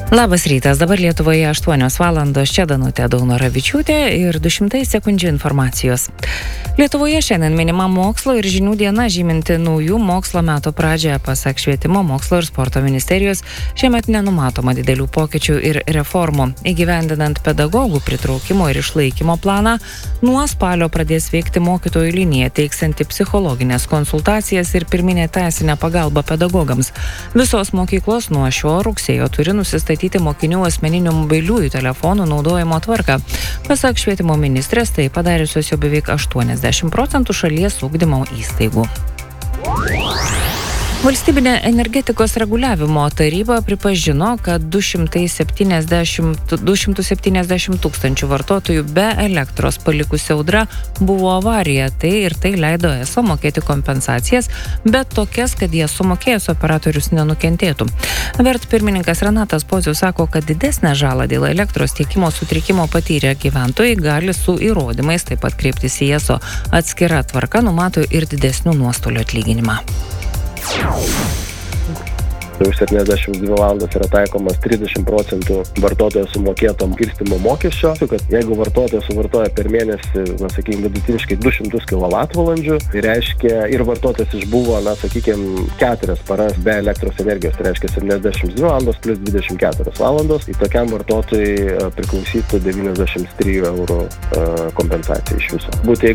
Labas rytas, dabar Lietuvoje 8 valandos, čia Danutė Daunoravičiūtė ir 200 sekundžių informacijos. Lietuvoje šiandien minima mokslo ir žinių diena, žyminti naujų mokslo metų pradžią. Pasak Švietimo, mokslo ir sporto ministerijos, šiemet nenumatoma didelių pokyčių ir reformų. Įgyvendinant pedagogų pritraukimo ir išlaikymo planą, nuo spalio pradės veikti mokytojų linija, teiksianti psichologinės konsultacijas ir pirminę teisinę pagalbą pedagogams. Visos mokyklos nuo šio rugsėjo turi nusistatyti mokinių asmeninių mobiliųjų telefonų naudojimo tvarką. Pasak Švietimo ministrės, tai padariusios jau beveik 80% šalies ugdymo įstaigų. Valstybinė energetikos reguliavimo taryba pripažino, kad 270 tūkstančių vartotojų be elektros palikusi audra buvo avarija. Tai leido ESO mokėti kompensacijas, bet tokias, kad jie sumokėjęs operatorius nenukentėtų. Vert pirmininkas Renatas Pocius sako, kad didesnę žalą dėl elektros tiekimo sutrikimo patyrę gyventojai gali su įrodymais taip pat kreiptis į ESO. Atskira tvarka numato ir didesnių nuostolių atlyginimą. Už 72 valandas yra taikomas 30% vartotojo sumokėtom skirstymo mokesčio, kad jeigu vartotojas suvartoja per mėnesį, vidutiniškai 200 kWh, tai reiškia ir vartotojas išbuvo, 4 paras be elektros energijos, tai reiškia 72 valandos plus 24 valandos, tai tokiam vartotojui priklausytų 93 eurų kompensacija iš viso.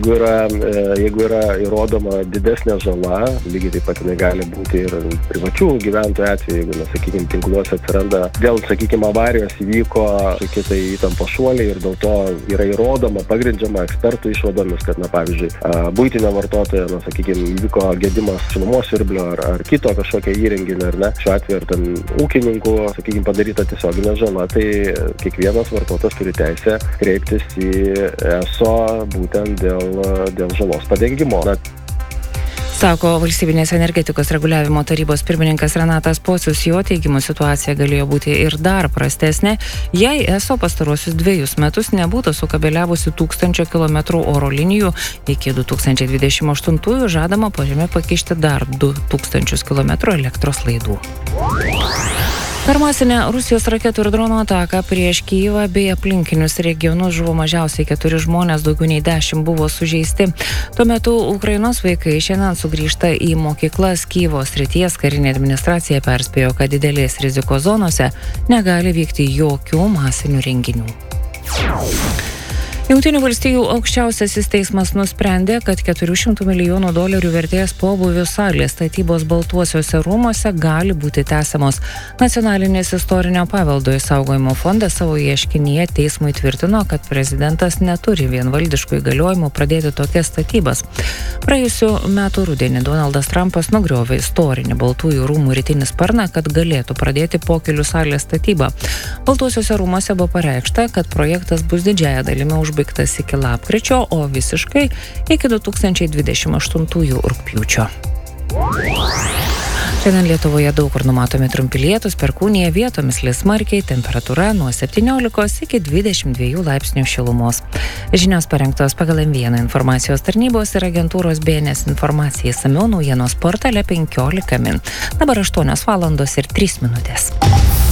Jeigu yra įrodoma didesnė žala, lygiai taip pat jinai gali būti ir privačių gyventojų atveju, jeigu, tinkluose atsiranda dėl, avarijos įvyko kitai įtampo šuoliai ir dėl to yra įrodoma, pagrindžiama ekspertų išvadomis, kad, pavyzdžiui, buitinio vartotojo, įvyko gedimas šilumos siurblio ar kito kažkokio įrenginio, ar ne, šiuo atveju ir ten ūkininkų, padaryta tiesioginė žala, tai kiekvienas vartotojas turi teisę kreiptis į ESO būtent dėl žalos padengimo. Sako Valstybinės energetikos reguliavimo tarybos pirmininkas Renatas Pocius. Jo teigimu situacija galėjo būti ir dar prastesnė, jei ESO pastaruosius 2 metus nebūtų sukabeliavusi 1000 km oro linijų. Iki 2028 žadama po žemę pakišti dar 2000 km elektros laidų. Per masinę Rusijos raketų ir dronų ataką prieš Kijevą bei aplinkinius regionus žuvo mažiausiai 4 žmonės, daugiau nei 10 buvo sužeisti. Tuo metu Ukrainos vaikai šiandien sugrįžta į mokyklas. Kijevo srities karinė administracija perspėjo, kad didelės rizikos zonose negali vykti jokių masinių renginių. Jungtinių valstijų aukščiausiasis teismas nusprendė, kad $400 milijonų vertės pobūvių salės statybos Baltuosiuose rūmuose gali būti tęsiamos. Nacionalinis istorinio paveldo išsaugojimo fondas savo ieškinyje teismui tvirtino, kad prezidentas neturi vienvaldiškų įgaliojimų pradėti tokias statybas. Praėjusių metų rudenį Donaldas Trumpas nugriovė istorinį Baltųjų rūmų rytinį sparną, kad galėtų pradėti pokylių salės statybą. Baltuosiuose rūmuose buvo pareikšta, kad projektas bus didžiąja dalimi užbaigtas iki lapkričio, o visiškai iki 2028 rugpjūčio. Šiandien Lietuvoje daug kur numatomi trumpi lietūs, perkūnija, vietomis lis smarkiai, temperatūra nuo 17 iki 22 laipsnių šilumos. Žinios parengtos pagal M1 informacijos tarnybos ir agentūros BNS informacija, išsamiau naujienos portale 15 min. Dabar 8 valandos ir 3 minutės.